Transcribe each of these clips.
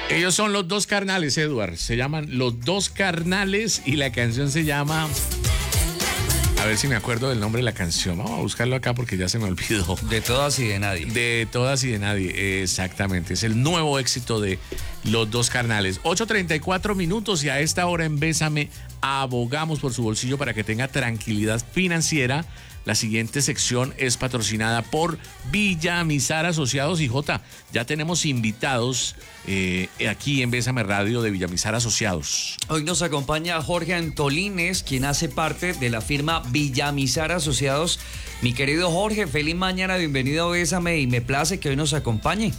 Ellos son Los Dos Carnales, Edward. Se llaman Los Dos Carnales y la canción se llama... A ver si me acuerdo del nombre de la canción. Vamos a buscarlo acá porque ya se me olvidó. De todas y de nadie. De todas y de nadie, exactamente. Es el nuevo éxito de Los Dos Carnales. 8:34 minutos y a esta hora en Bésame abogamos por su bolsillo para que tenga tranquilidad financiera. La siguiente sección es patrocinada por Villamizar Asociados y Jota. Ya tenemos invitados aquí en Bésame Radio de Villamizar Asociados. Hoy nos acompaña Jorge Antolínez, quien hace parte de la firma Villamizar Asociados. Mi querido Jorge, feliz mañana, bienvenido a Bésame y me place que hoy nos acompañe.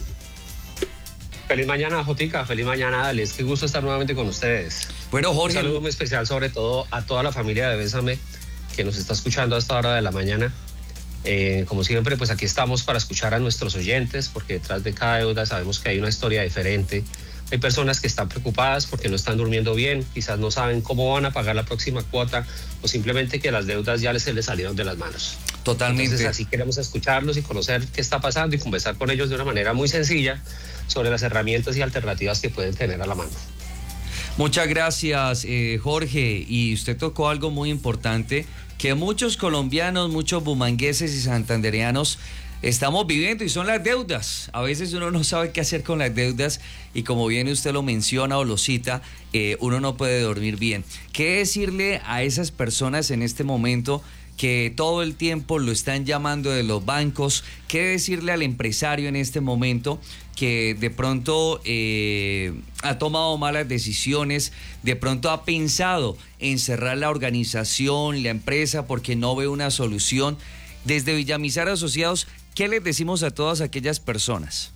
Feliz mañana, Jotica, feliz mañana, Alex. Qué gusto estar nuevamente con ustedes. Bueno, Jorge. Un saludo muy especial sobre todo a toda la familia de Bésame que nos está escuchando a esta hora de la mañana. Como siempre, pues aquí estamos para escuchar a nuestros oyentes, porque detrás de cada deuda sabemos que hay una historia diferente. Hay personas que están preocupadas porque no están durmiendo bien, quizás no saben cómo van a pagar la próxima cuota o simplemente que las deudas ya se les salieron de las manos. Totalmente. Entonces así queremos escucharlos y conocer qué está pasando y conversar con ellos de una manera muy sencilla sobre las herramientas y alternativas que pueden tener a la mano. Muchas gracias, Jorge. Y usted tocó algo muy importante que muchos colombianos, muchos bumangueses y santandereanos estamos viviendo y son las deudas. A veces uno no sabe qué hacer con las deudas y como bien usted lo menciona o lo cita, uno no puede dormir bien. ¿Qué decirle a esas personas en este momento que todo el tiempo lo están llamando de los bancos? ¿Qué decirle al empresario en este momento que de pronto ha tomado malas decisiones, de pronto ha pensado en cerrar la organización, la empresa, porque no ve una solución? Desde Villamizar Asociados, ¿qué les decimos a todas aquellas personas?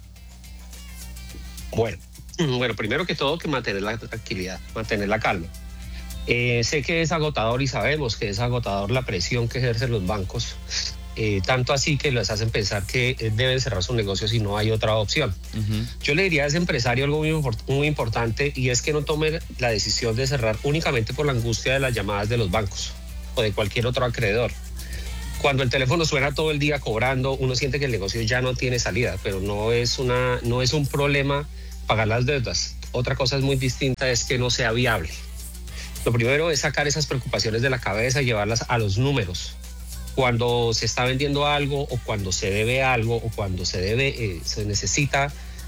Bueno, primero que todo que mantener la tranquilidad, mantener la calma. Sé que es agotador y sabemos que es agotador la presión que ejercen los bancos, tanto así que les hacen pensar que deben cerrar su negocio si no hay otra opción. Yo le diría a ese empresario algo muy importante, y es que no tome la decisión de cerrar únicamente por la angustia de las llamadas de los bancos o de cualquier otro acreedor. Cuando el teléfono suena todo el día cobrando, uno siente que el negocio ya no tiene salida, pero no es un problema pagar las deudas. Otra cosa es muy distinta, es que no sea viable. Lo primero es sacar esas preocupaciones de la cabeza y llevarlas a los números. Cuando se está vendiendo algo o cuando se debe algo o cuando se necesita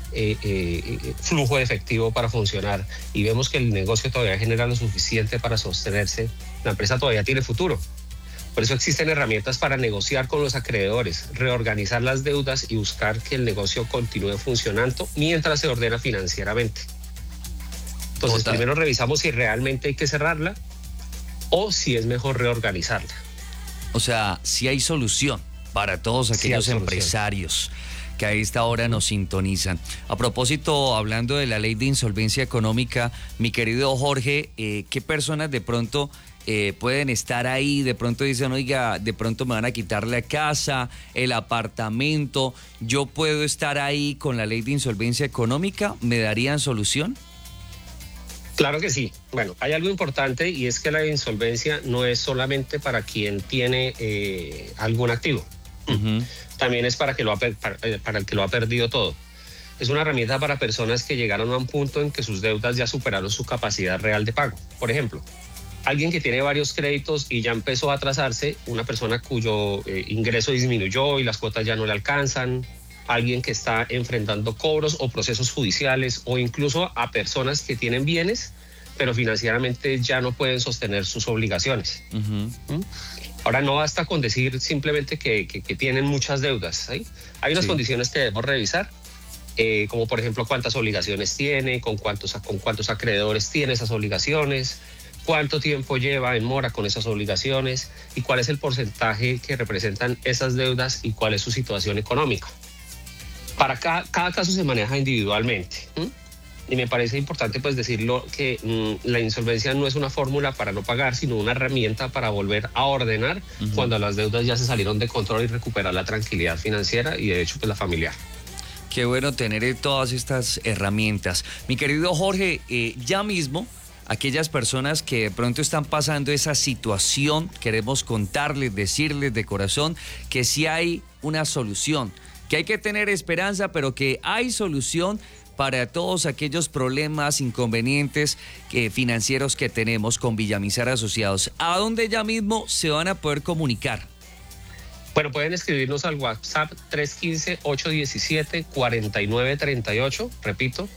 flujo de efectivo para funcionar y vemos que el negocio todavía genera lo suficiente para sostenerse, la empresa todavía tiene futuro. Por eso existen herramientas para negociar con los acreedores, reorganizar las deudas y buscar que el negocio continúe funcionando mientras se ordena financieramente. Entonces, primero revisamos si realmente hay que cerrarla o si es mejor reorganizarla. O sea, si hay solución para todos aquellos empresarios que a esta hora nos sintonizan. A propósito, hablando de la ley de insolvencia económica, mi querido Jorge, ¿qué personas de pronto pueden estar ahí? De pronto dicen, oiga, de pronto me van a quitar la casa, el apartamento, ¿yo puedo estar ahí con la ley de insolvencia económica? ¿Me darían solución? Claro que sí. Bueno, hay algo importante y es que la insolvencia no es solamente para quien tiene algún activo. También es para el que lo ha perdido todo. Es una herramienta para personas que llegaron a un punto en que sus deudas ya superaron su capacidad real de pago. Por ejemplo, alguien que tiene varios créditos y ya empezó a atrasarse, una persona cuyo ingreso disminuyó y las cuotas ya no le alcanzan, alguien que está enfrentando cobros o procesos judiciales, o incluso a personas que tienen bienes, pero financieramente ya no pueden sostener sus obligaciones. Ahora, no basta con decir simplemente que tienen muchas deudas, ¿sí? Hay unas condiciones que debemos revisar, como por ejemplo cuántas obligaciones tiene, con cuántos acreedores tiene esas obligaciones, cuánto tiempo lleva en mora con esas obligaciones y cuál es el porcentaje que representan esas deudas y cuál es su situación económica. Para cada caso se maneja individualmente. Y me parece importante pues decirlo que la insolvencia no es una fórmula para no pagar, sino una herramienta para volver a ordenar cuando las deudas ya se salieron de control y recuperar la tranquilidad financiera y de hecho pues la familiar. Qué bueno tener todas estas herramientas. Mi querido Jorge, ya mismo aquellas personas que de pronto están pasando esa situación, queremos contarles, decirles de corazón que sí hay una solución. que hay que tener esperanza, pero que hay solución para todos aquellos problemas, inconvenientes financieros que tenemos con Villamizar Asociados. ¿A dónde ya mismo se van a poder comunicar? Bueno, pueden escribirnos al WhatsApp 315-817-4938, repito,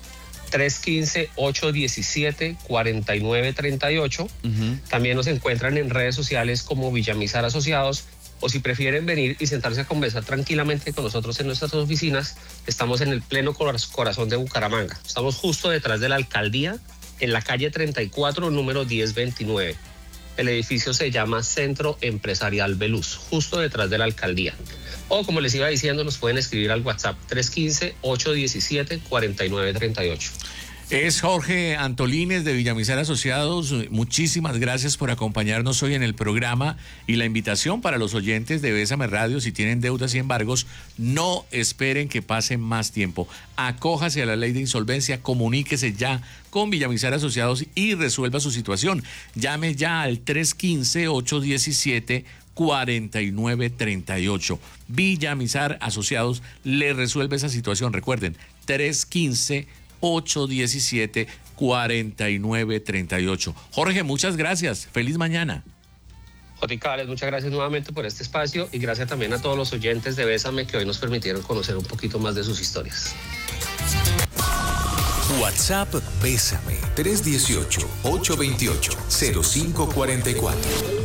315-817-4938. También nos encuentran en redes sociales como Villamizar Asociados, o si prefieren venir y sentarse a conversar tranquilamente con nosotros en nuestras oficinas, estamos en el pleno corazón de Bucaramanga. Estamos justo detrás de la alcaldía, en la calle 34, número 1029. El edificio se llama Centro Empresarial Veluz, justo detrás de la alcaldía. O como les iba diciendo, nos pueden escribir al WhatsApp 315-817-4938. Es Jorge Antolínez de Villamizar Asociados. Muchísimas gracias por acompañarnos hoy en el programa y la invitación para los oyentes de Bésame Radio. Si tienen deudas y embargos, no esperen que pase más tiempo. Acójase a la ley de insolvencia, comuníquese ya con Villamizar Asociados y resuelva su situación. Llame ya al 315-817-4938. Villamizar Asociados le resuelve esa situación. Recuerden, 315-817-4938. Jorge, muchas gracias. Feliz mañana. Joticales, muchas gracias nuevamente por este espacio y gracias también a todos los oyentes de Bésame que hoy nos permitieron conocer un poquito más de sus historias. WhatsApp Bésame 318-828-0544.